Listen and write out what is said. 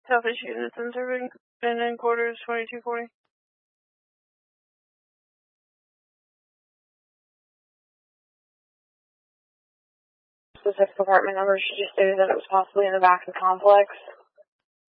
Selfish units and serving and in quarters 2240. Specific apartment number, she just stated that it was possibly in the back of the complex.